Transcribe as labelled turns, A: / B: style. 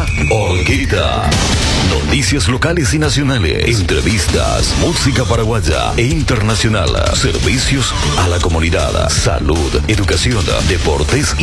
A: La Horqueta. Noticias locales y nacionales, entrevistas, música paraguaya e internacional, servicios a la comunidad, salud, educación, deportes